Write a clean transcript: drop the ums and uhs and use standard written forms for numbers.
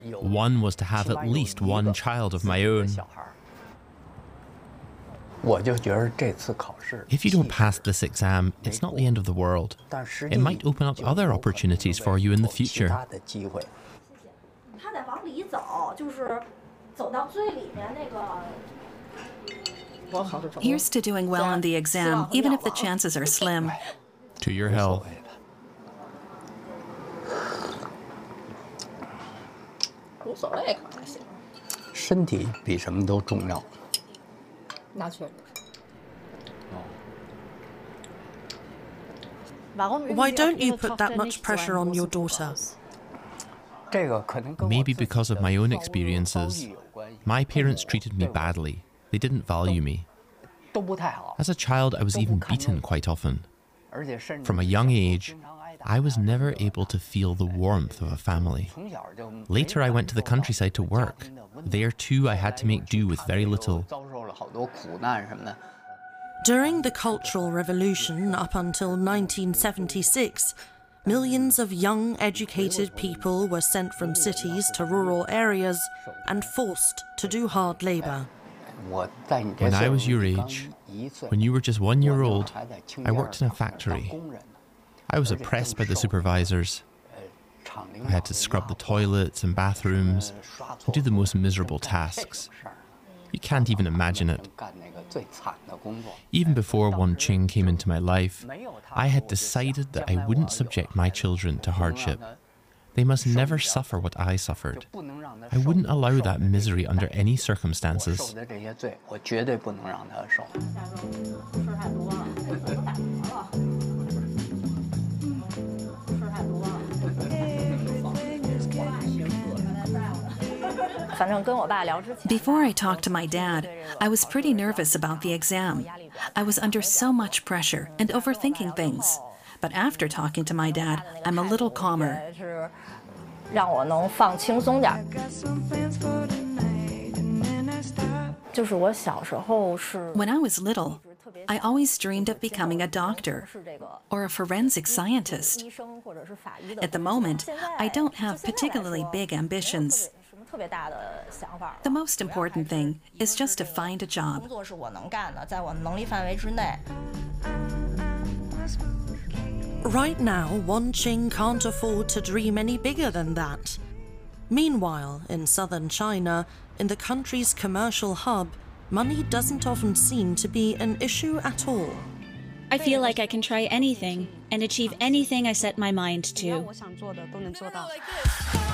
One was to have at least one child of my own. If you don't pass this exam, it's not the end of the world. It might open up other opportunities for you in the future. Here's to doing well on the exam, even if the chances are slim. To your health. Why don't you put that much pressure on your daughter? Maybe because of my own experiences. My parents treated me badly. They didn't value me. As a child, I was even beaten quite often. From a young age, I was never able to feel the warmth of a family. Later, I went to the countryside to work. There too, I had to make do with very little. During the Cultural Revolution up until 1976, millions of young, educated people were sent from cities to rural areas and forced to do hard labor. When I was your age, when you were just 1 year old, I worked in a factory. I was oppressed by the supervisors. I had to scrub the toilets and bathrooms and do the most miserable tasks. You can't even imagine it. Even before Wan Qing came into my life, I had decided that I wouldn't subject my children to hardship. They must never suffer what I suffered. I wouldn't allow that misery under any circumstances. Before I talked to my dad, I was pretty nervous about the exam. I was under so much pressure and overthinking things. But after talking to my dad, I'm a little calmer. When I was little, I always dreamed of becoming a doctor or a forensic scientist. At the moment, I don't have particularly big ambitions. The most important thing is just to find a job. Right now, Wan Qing can't afford to dream any bigger than that. Meanwhile, in southern China, in the country's commercial hub, money doesn't often seem to be an issue at all. I feel like I can try anything and achieve anything I set my mind to.